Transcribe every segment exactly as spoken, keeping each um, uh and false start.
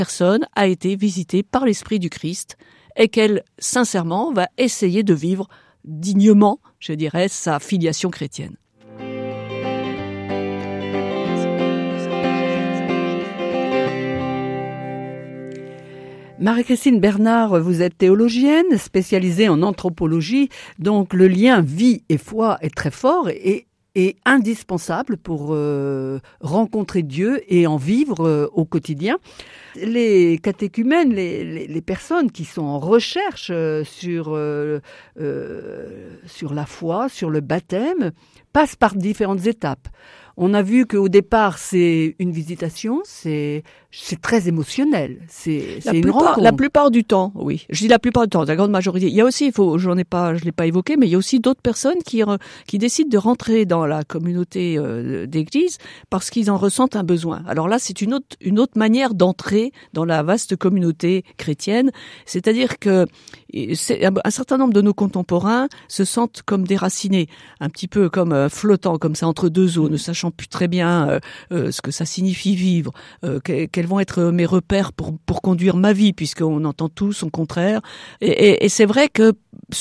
personne a été visitée par l'Esprit du Christ et qu'elle, sincèrement, va essayer de vivre dignement, je dirais, sa filiation chrétienne. Marie-Christine Bernard, vous êtes théologienne, spécialisée en anthropologie, donc le lien vie et foi est très fort et est indispensable pour euh, rencontrer Dieu et en vivre euh, au quotidien. Les catéchumènes, les, les, les personnes qui sont en recherche euh, sur, euh, euh, sur la foi, sur le baptême, passent par différentes étapes. On a vu qu'au départ, c'est une visitation, c'est, c'est très émotionnel, c'est, c'est une plupart, rencontre. La plupart du temps, oui. Je dis la plupart du temps, la grande majorité. Il y a aussi, il faut, j'en ai pas, je l'ai pas évoqué, mais il y a aussi d'autres personnes qui, qui décident de rentrer dans la communauté euh, d'église parce qu'ils en ressentent un besoin. Alors là, c'est une autre, une autre manière d'entrer dans la vaste communauté chrétienne. C'est-à-dire que c'est, un certain nombre de nos contemporains se sentent comme déracinés, un petit peu comme euh, flottants, comme ça, entre deux eaux, ne sachant plus très bien euh, euh, ce que ça signifie vivre, euh, que, quels vont être mes repères pour pour conduire ma vie, puisqu'on entend tout son contraire. Et, et, et c'est vrai que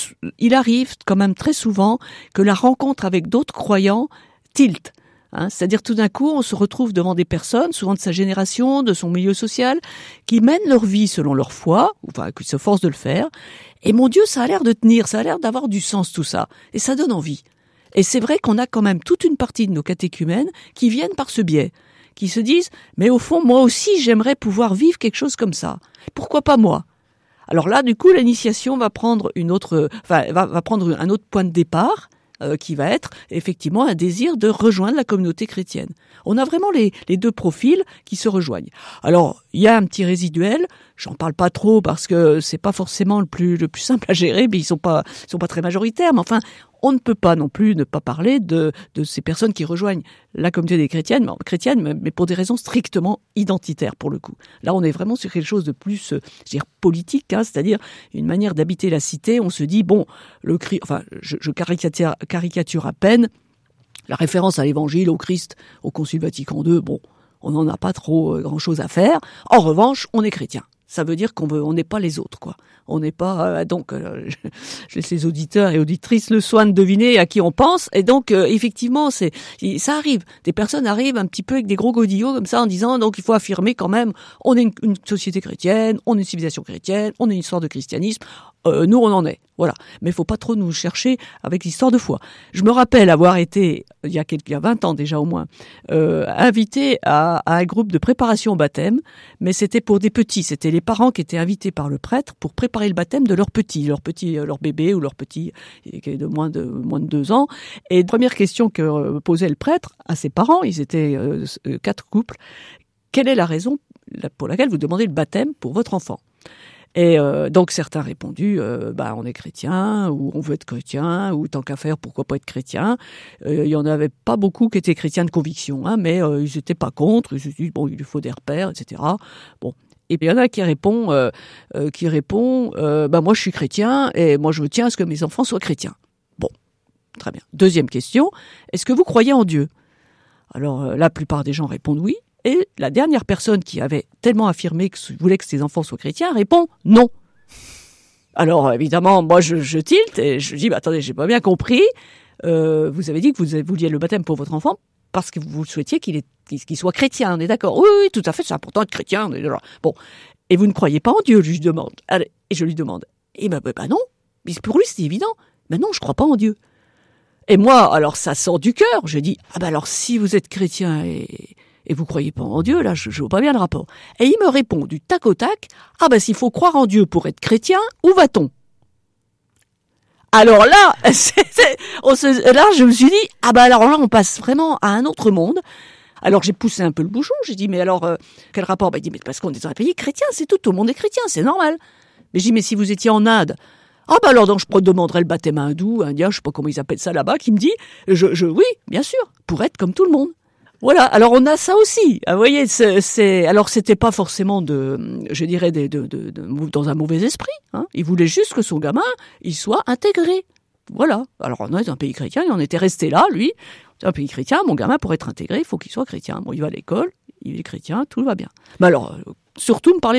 il arrive quand même très souvent que la rencontre avec d'autres croyants tilte. Hein, c'est-à-dire tout d'un coup, on se retrouve devant des personnes, souvent de sa génération, de son milieu social, qui mènent leur vie selon leur foi, enfin qui se forcent de le faire. Et mon Dieu, ça a l'air de tenir, ça a l'air d'avoir du sens tout ça, et ça donne envie. Et c'est vrai qu'on a quand même toute une partie de nos catéchumènes qui viennent par ce biais, qui se disent « mais au fond, moi aussi, j'aimerais pouvoir vivre quelque chose comme ça. Pourquoi pas moi ?» Alors là, du coup, l'initiation va prendre une autre, enfin, va, va prendre un autre point de départ, euh, qui va être effectivement un désir de rejoindre la communauté chrétienne. On a vraiment les, les deux profils qui se rejoignent. Alors, il y a un petit résiduel. J'en parle pas trop parce que c'est pas forcément le plus le plus simple à gérer, mais ils sont pas ils sont pas très majoritaires. Mais enfin, on ne peut pas non plus ne pas parler de de ces personnes qui rejoignent la communauté des chrétiennes, mais chrétiennes, mais pour des raisons strictement identitaires pour le coup. Là, on est vraiment sur quelque chose de plus, je veux dire, politique, hein, c'est-à-dire une manière d'habiter la cité. On se dit bon, le Christ, enfin, je, je caricature, caricature à peine. La référence à l'Évangile, au Christ, au Concile Vatican deux, bon, on n'en a pas trop euh, grand-chose à faire. En revanche, on est chrétien. Ça veut dire qu'on veut, on n'est pas les autres, quoi. On n'est pas euh, donc euh, je, je laisse les auditeurs et auditrices le soin de deviner à qui on pense. Et donc euh, effectivement, c'est ça arrive. Des personnes arrivent un petit peu avec des gros godillots comme ça en disant donc il faut affirmer quand même on est une, une société chrétienne, on est une civilisation chrétienne, on est une histoire de christianisme. Euh, nous on en est, voilà. Mais il faut pas trop nous chercher avec l'histoire de foi. Je me rappelle avoir été il y a quelques, il y a vingt ans déjà au moins, euh, invité à, à un groupe de préparation au baptême, mais c'était pour des petits. C'était les parents qui étaient invités par le prêtre pour préparer le baptême de leur petit, leur petit, leur bébé ou leur petit qui est de moins de moins de deux ans. Et première question que posait le prêtre à ses parents, ils étaient euh, quatre couples. Quelle est la raison pour laquelle vous demandez le baptême pour votre enfant? Et euh, donc certains répondu, euh, bah on est chrétien ou on veut être chrétien ou tant qu'à faire pourquoi pas être chrétien. Euh, il y en avait pas beaucoup qui étaient chrétiens de conviction, hein, mais euh, ils étaient pas contre. Ils se disent bon il lui faut des repères, et cetera. Bon. Et puis il y en a qui répond, euh, euh, qui répond, euh, bah moi je suis chrétien et moi je me tiens à ce que mes enfants soient chrétiens. Bon, très bien. Deuxième question, est-ce que vous croyez en Dieu? Alors euh, la plupart des gens répondent oui. Et la dernière personne qui avait tellement affirmé que voulait que ses enfants soient chrétiens répond non. Alors évidemment, moi je, je tilte et je dis bah, attendez, j'ai pas bien compris. Euh, vous avez dit que vous vouliez le baptême pour votre enfant parce que vous souhaitiez qu'il, est, qu'il soit chrétien. On est d'accord? Oui, oui, tout à fait, c'est important d'être chrétien. On est là. Bon, et vous ne croyez pas en Dieu? Je lui demande. Allez, et je lui demande. Et ben bah, bah non. Mais pour lui c'est évident. Mais non, je crois pas en Dieu. Et moi, alors ça sort du cœur. Je dis ah bah alors si vous êtes chrétien et Et vous croyez pas en Dieu, là, je, je vois pas bien le rapport. Et il me répond du tac au tac, ah ben s'il faut croire en Dieu pour être chrétien, où va-t-on? Alors là, c'est, c'est, on se, là, je me suis dit, ah ben alors là, on passe vraiment à un autre monde. Alors j'ai poussé un peu le bouchon, j'ai dit, mais alors, euh, quel rapport? Ben il dit, mais parce qu'on est dans un pays chrétien, c'est tout, tout le monde est chrétien, c'est normal. Mais j'ai dit, mais si vous étiez en Inde, ah ben alors donc je demanderais le baptême hindou, indien, je sais pas comment ils appellent ça là-bas, qui me dit, je, je, oui, bien sûr, pour être comme tout le monde. Voilà. Alors on a ça aussi. Vous voyez, c'est, c'est alors c'était pas forcément de, je dirais, de, de, de, de dans un mauvais esprit. Hein. Il voulait juste que son gamin, il soit intégré. Voilà. Alors on est un pays chrétien, il en était resté là, lui. C'est un pays chrétien, mon gamin, pour être intégré, il faut qu'il soit chrétien. Bon, il va à l'école, il est chrétien, tout va bien. Mais alors, surtout, me parlez